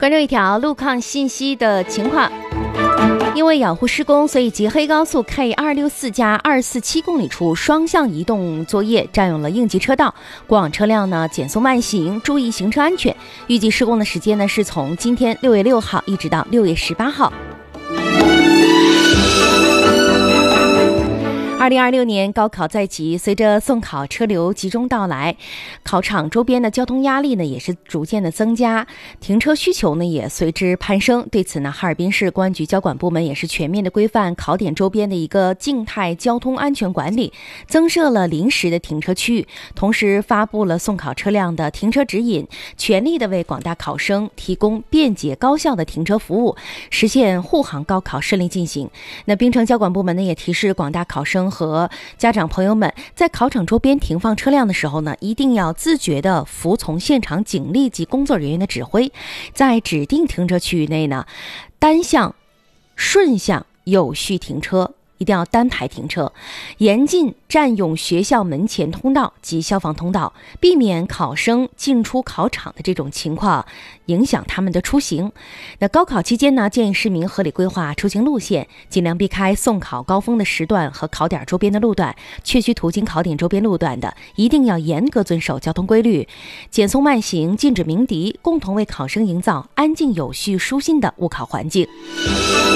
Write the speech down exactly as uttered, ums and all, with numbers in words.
关注一条路况信息的情况。因为养护施工，所以吉黑高速 K 二六四加二四七公里处双向移动作业占用了应急车道，过往车辆呢减速慢行，注意行车安全。预计施工的时间呢是从今天六月六号一直到六月十八号。二零二六年高考在即，随着送考车流集中到来，考场周边的交通压力呢也是逐渐的增加，停车需求呢也随之攀升。对此呢，哈尔滨市公安局交管部门也是全面的规范考点周边的一个静态交通安全管理，增设了临时的停车区域，同时发布了送考车辆的停车指引，全力的为广大考生提供便捷高效的停车服务，实现护航高考顺利进行。那滨城交管部门呢也提示广大考生和家长朋友们，在考场周边停放车辆的时候呢，一定要自觉地服从现场警力及工作人员的指挥，在指定停车区域内呢，单向、顺向有序停车，一定要单排停车，严禁占用学校门前通道及消防通道，避免考生进出考场的这种情况影响他们的出行。那高考期间呢，建议市民合理规划出行路线，尽量避开送考高峰的时段和考点周边的路段，确需途经考点周边路段的，一定要严格遵守交通规律，减速慢行，禁止鸣笛，共同为考生营造安静有序舒心的务考环境。